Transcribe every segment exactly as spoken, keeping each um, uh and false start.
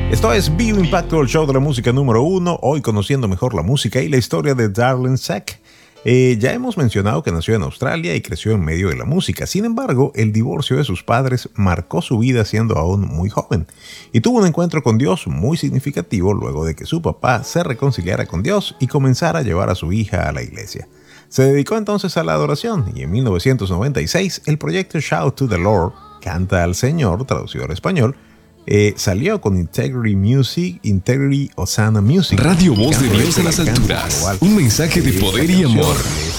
Esto es Vivo Impacto, el show de la música número uno. Hoy conociendo mejor la música y la historia de Darlene Zschech. Eh, ya hemos mencionado que nació en Australia y creció en medio de la música. Sin embargo, el divorcio de sus padres marcó su vida siendo aún muy joven. Y tuvo un encuentro con Dios muy significativo luego de que su papá se reconciliara con Dios y comenzara a llevar a su hija a la iglesia. Se dedicó entonces a la adoración y en mil novecientos noventa y seis el proyecto Shout to the Lord, Canta al Señor, traducido al español, Eh, salió con Integrity Music, Integrity Osana Music. Radio Voz de Dios en las alturas. Un mensaje de poder y amor.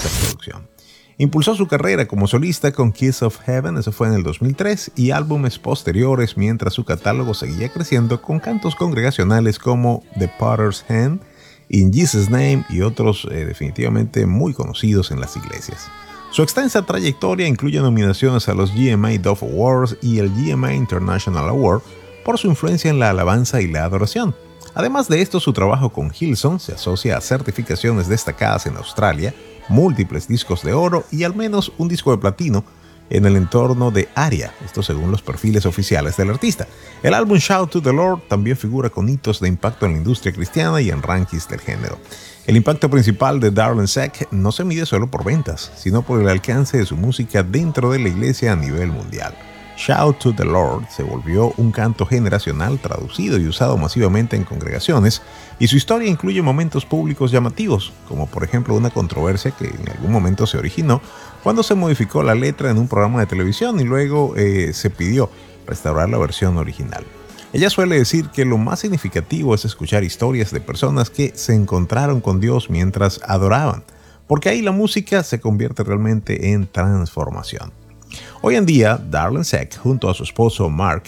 Impulsó su carrera como solista con Kiss of Heaven, eso fue en el dos mil tres, y álbumes posteriores mientras su catálogo seguía creciendo con cantos congregacionales como The Potter's Hand, In Jesus' Name y otros eh, definitivamente muy conocidos en las iglesias. Su extensa trayectoria incluye nominaciones a los G M A Dove Awards y el G M A International Award por su influencia en la alabanza y la adoración. Además de esto, su trabajo con Hillsong se asocia a certificaciones destacadas en Australia, múltiples discos de oro y al menos un disco de platino en el entorno de ARIA, esto según los perfiles oficiales del artista. El álbum Shout to the Lord también figura con hitos de impacto en la industria cristiana y en rankings del género. El impacto principal de Darlene Zschech no se mide solo por ventas, sino por el alcance de su música dentro de la iglesia a nivel mundial. Shout to the Lord se volvió un canto generacional traducido y usado masivamente en congregaciones, y su historia incluye momentos públicos llamativos, como por ejemplo una controversia que en algún momento se originó cuando se modificó la letra en un programa de televisión y luego eh, se pidió restaurar la versión original. Ella suele decir que lo más significativo es escuchar historias de personas que se encontraron con Dios mientras adoraban, porque ahí la música se convierte realmente en transformación. Hoy en día, Darlene Zschech, junto a su esposo Mark,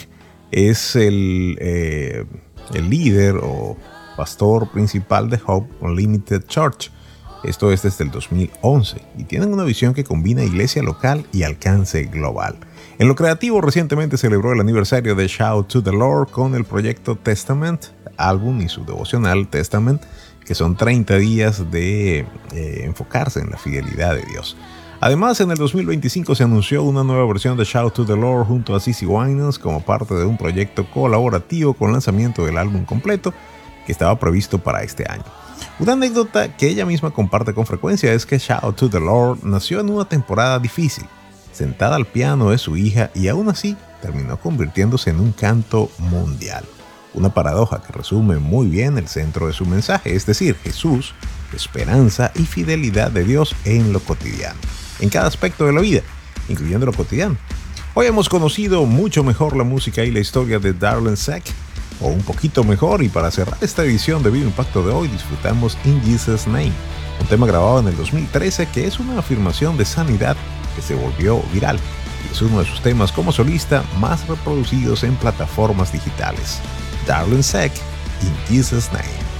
es el, eh, el líder o pastor principal de Hope Unlimited Church. Esto es desde el dos mil once y tienen una visión que combina iglesia local y alcance global. En lo creativo, recientemente celebró el aniversario de Shout to the Lord con el proyecto Testament, álbum y su devocional Testament, que son treinta días de eh, enfocarse en la fidelidad de Dios. Además, en el dos mil veinticinco se anunció una nueva versión de Shout to the Lord junto a CeCe Winans como parte de un proyecto colaborativo con lanzamiento del álbum completo que estaba previsto para este año. Una anécdota que ella misma comparte con frecuencia es que Shout to the Lord nació en una temporada difícil, sentada al piano de su hija, y aún así terminó convirtiéndose en un canto mundial. Una paradoja que resume muy bien el centro de su mensaje, es decir, Jesús, esperanza y fidelidad de Dios en lo cotidiano, en cada aspecto de la vida, incluyendo lo cotidiano. Hoy hemos conocido mucho mejor la música y la historia de Darlene Zschech, o un poquito mejor, y para cerrar esta edición de Vivo Impacto de hoy disfrutamos In Jesus' Name, un tema grabado en el dos mil trece que es una afirmación de sanidad que se volvió viral y es uno de sus temas como solista más reproducidos en plataformas digitales. Darlene Zschech, In Jesus' Name.